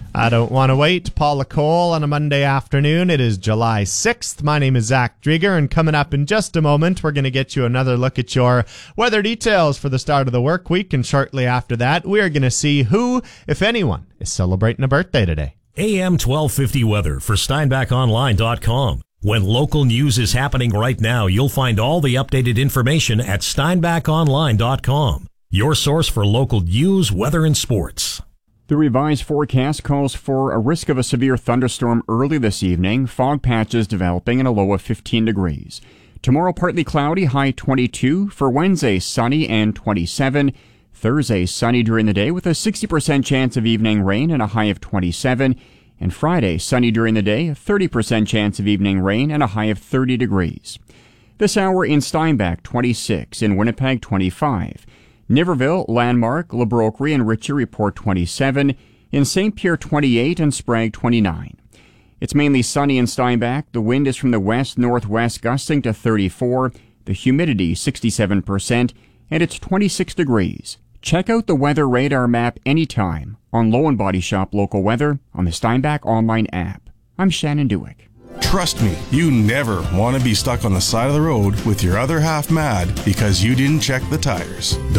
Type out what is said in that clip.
I don't want to wait. Paula Cole on a Monday afternoon. It is July 6th. My name is Zach Drieger, and coming up in just a moment, we're going to get you another look at your weather details for the start of the work week, and shortly after that, we are going to see who, if anyone, is celebrating a birthday today. AM 1250 weather for SteinbachOnline.com. When local news is happening right now, you'll find all the updated information at SteinbachOnline.com. Your source for local news, weather, and sports. The revised forecast calls for a risk of a severe thunderstorm early this evening, fog patches developing and a low of 15 degrees. Tomorrow partly cloudy, high 22. For Wednesday, sunny and 27. Thursday, sunny during the day with a 60% chance of evening rain and a high of 27. And Friday, sunny during the day, a 30% chance of evening rain and a high of 30 degrees. This hour in Steinbach, 26. In Winnipeg, 25. Niverville, Landmark, Labroquerie, and Ritchie report 27. In St. Pierre, 28, and Sprague, 29. It's mainly sunny in Steinbach. The wind is from the west-northwest, gusting to 34. The humidity, 67%, and it's 26 degrees. Check out the weather radar map anytime on Low and Body Shop Local Weather on the Steinbach Online app. I'm Shannon Dewick. Trust me, you never want to be stuck on the side of the road with your other half mad because you didn't check the tires.